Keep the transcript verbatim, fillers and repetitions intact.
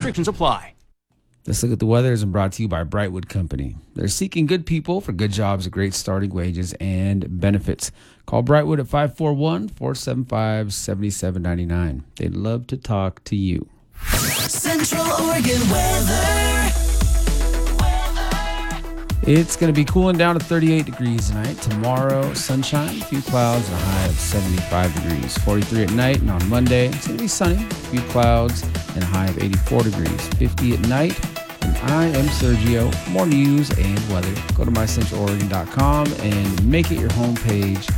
Restrictions apply. Let's look at the weather is brought to you by Brightwood Company. They're seeking good people for good jobs at great starting wages and benefits. Call Brightwood at five four one, four seven five, seven seven nine nine. They'd love to talk to you. Central Oregon weather. It's going to be cooling down to thirty-eight degrees tonight. Tomorrow, sunshine, a few clouds, and a high of seventy-five degrees. forty-three at night, and on Monday, it's going to be sunny, a few clouds, and a high of eighty-four degrees. fifty at night. And I am Sergio. For more news and weather, go to my central oregon dot com and make it your homepage